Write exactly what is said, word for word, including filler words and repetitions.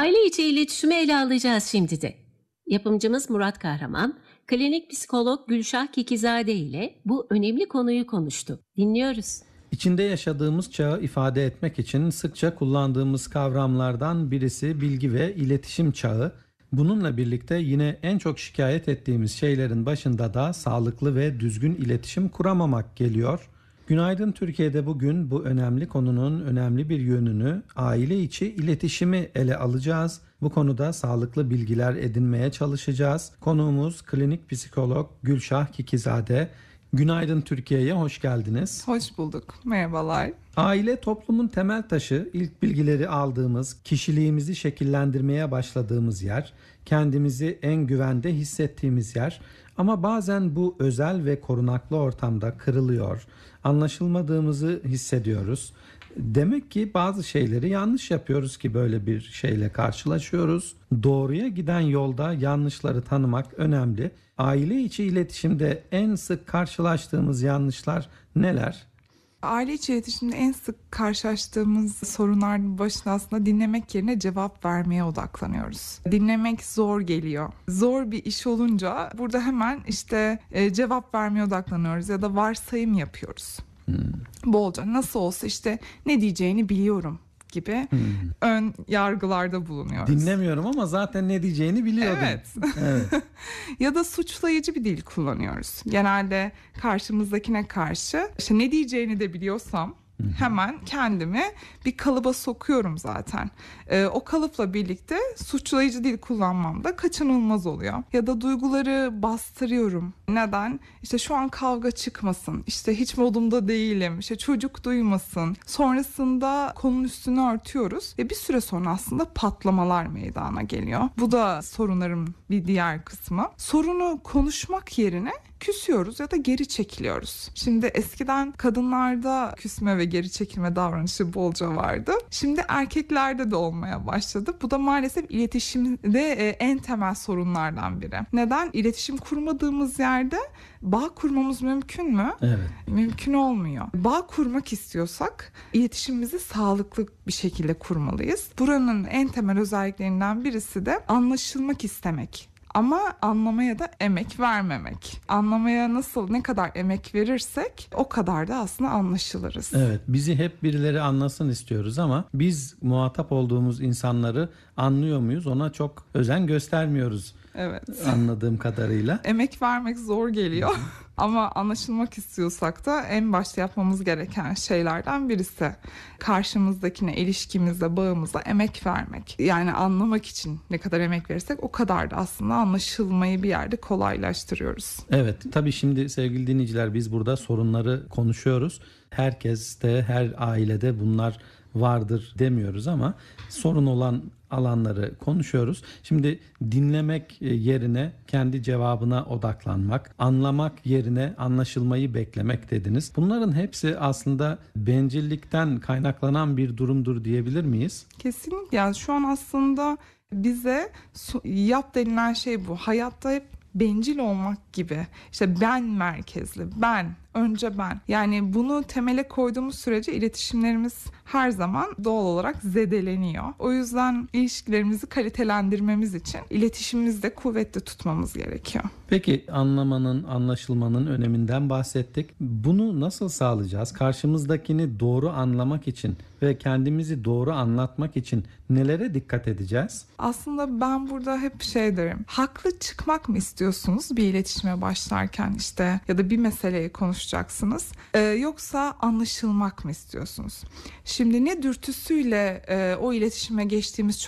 Aile içi iletişimi ele alacağız şimdi de. Yapımcımız Murat Kahraman, klinik psikolog Gülşah Kikizade ile bu önemli konuyu konuştu. Dinliyoruz. İçinde yaşadığımız çağı ifade etmek için sıkça kullandığımız kavramlardan birisi bilgi ve iletişim çağı. Bununla birlikte yine en çok şikayet ettiğimiz şeylerin başında da sağlıklı ve düzgün iletişim kuramamak geliyor. Günaydın Türkiye'de bugün bu önemli konunun önemli bir yönünü, aile içi iletişimi ele alacağız. Bu konuda sağlıklı bilgiler edinmeye çalışacağız. Konuğumuz klinik psikolog Gülşah Kikizade. Günaydın Türkiye'ye hoş geldiniz. Hoş bulduk. Merhabalar. Aile toplumun temel taşı, ilk bilgileri aldığımız, kişiliğimizi şekillendirmeye başladığımız yer, kendimizi en güvende hissettiğimiz yer. Ama bazen bu özel ve korunaklı ortamda kırılıyor, anlaşılmadığımızı hissediyoruz. Demek ki bazı şeyleri yanlış yapıyoruz ki böyle bir şeyle karşılaşıyoruz. Doğruya giden yolda yanlışları tanımak önemli. Aile içi iletişimde en sık karşılaştığımız yanlışlar neler? Aile içi iletişimde en sık karşılaştığımız sorunların başında aslında dinlemek yerine cevap vermeye odaklanıyoruz. Dinlemek zor geliyor. Zor bir iş olunca burada hemen işte e, cevap vermeye odaklanıyoruz ya da varsayım yapıyoruz. Hmm. Bolca nasıl olsa işte ne diyeceğini biliyorum gibi hmm. ön yargılarda bulunuyoruz. Dinlemiyorum ama zaten ne diyeceğini biliyordum. Evet. Evet. Ya da suçlayıcı bir dil kullanıyoruz. Genelde karşımızdakine karşı işte ne diyeceğini de biliyorsam hemen kendimi bir kalıba sokuyorum zaten. Ee, o kalıpla birlikte suçlayıcı dil kullanmam da kaçınılmaz oluyor. Ya da duyguları bastırıyorum. Neden? İşte şu an kavga çıkmasın. İşte hiç modumda değilim. İşte çocuk duymasın. Sonrasında konunun üstünü örtüyoruz ve bir süre sonra aslında patlamalar meydana geliyor. Bu da sorunların bir diğer kısmı. Sorunu konuşmak yerine küsüyoruz ya da geri çekiliyoruz. Şimdi eskiden kadınlarda küsme ve geri çekilme davranışı bolca vardı. Şimdi erkeklerde de olmaya başladı. Bu da maalesef iletişimde en temel sorunlardan biri. Neden? İletişim kurmadığımız yerde bağ kurmamız mümkün mü? Evet. Mümkün olmuyor. Bağ kurmak istiyorsak iletişimimizi sağlıklı bir şekilde kurmalıyız. Buranın en temel özelliklerinden birisi de anlaşılmak istemek. Ama anlamaya da emek vermemek. Anlamaya nasıl ne kadar emek verirsek o kadar da aslında anlaşılırız. Evet, bizi hep birileri anlasın istiyoruz ama biz muhatap olduğumuz insanları anlıyor muyuz? Ona çok özen göstermiyoruz. Evet. Anladığım kadarıyla. Emek vermek zor geliyor. Ama anlaşılmak istiyorsak da en başta yapmamız gereken şeylerden birisi karşımızdakine, ilişkimizde, bağımıza emek vermek. Yani anlamak için ne kadar emek verirsek o kadar da aslında anlaşılmayı bir yerde kolaylaştırıyoruz. Evet, tabii şimdi sevgili dinleyiciler biz burada sorunları konuşuyoruz. Herkes de her ailede bunlar vardır demiyoruz ama sorun olan alanları konuşuyoruz. Şimdi dinlemek yerine kendi cevabına odaklanmak, anlamak yerine anlaşılmayı beklemek dediniz. Bunların hepsi aslında bencillikten kaynaklanan bir durumdur diyebilir miyiz? Kesinlikle. Yani şu an aslında bize yap denilen şey bu. Hayatta hep bencil olmak gibi. İşte ben merkezli, ben, önce ben. Yani bunu temele koyduğumuz sürece iletişimlerimiz her zaman doğal olarak zedeleniyor. O yüzden ilişkilerimizi kalitelendirmemiz için iletişimimizi de kuvvetli tutmamız gerekiyor. Peki anlamanın, anlaşılmanın öneminden bahsettik. Bunu nasıl sağlayacağız? Karşımızdakini doğru anlamak için ve kendimizi doğru anlatmak için nelere dikkat edeceğiz? Aslında ben burada hep şey derim. Haklı çıkmak mı istiyorsunuz bir iletişime başlarken işte ya da bir meseleyi konuşacaksınız? Ee, yoksa anlaşılmak mı istiyorsunuz? Şimdi ne dürtüsüyle e, o iletişime geçtiğimiz çok